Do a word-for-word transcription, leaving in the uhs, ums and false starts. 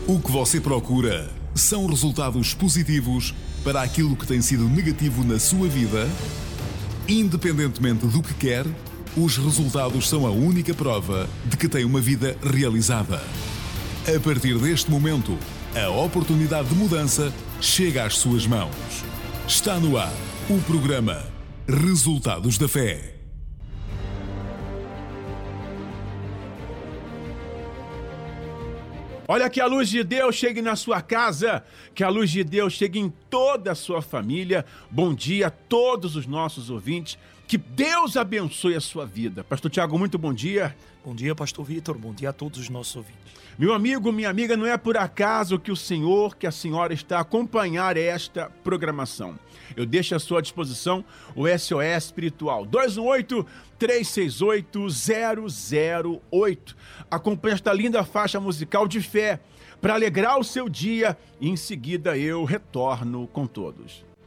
O que você procura são resultados positivos para aquilo que tem sido negativo na sua vida? Independentemente do que quer, os resultados são a única prova de que tem uma vida realizada. A partir deste momento, a oportunidade de mudança chega às suas mãos. Está no ar o programa Resultados da Fé. Olha, que a luz de Deus chegue na sua casa, que a luz de Deus chegue em toda a sua família. Bom dia a todos os nossos ouvintes, que Deus abençoe a sua vida. Pastor Tiago, muito bom dia. Bom dia, Pastor Vitor, bom dia a todos os nossos ouvintes. Meu amigo, minha amiga, não é por acaso que o Senhor, que a senhora está a acompanhar esta programação. Eu deixo à sua disposição o S O S Espiritual, dois um oito, três seis oito, zero zero oito. Acompanhe esta linda faixa musical de fé para alegrar o seu dia e em seguida eu retorno com todos.